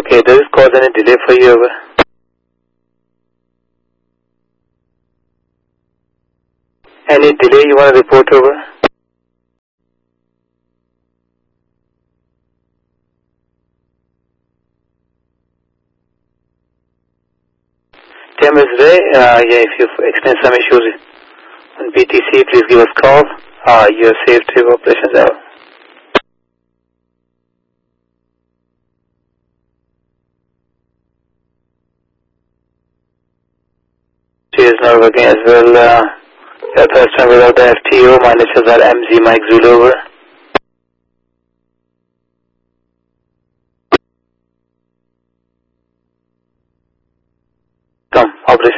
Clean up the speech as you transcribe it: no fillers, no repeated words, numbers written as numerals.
Okay, does this cause any delay for you? Over. Any delay you want to report? Over. James Ray, yeah, if you experience some issues on BTC, please give us a call. You're safe to your operations out. Cheers, now again as well. Yeah, first time without the FTO, my initials are MZ Mike Zulu. Over. Come, operation.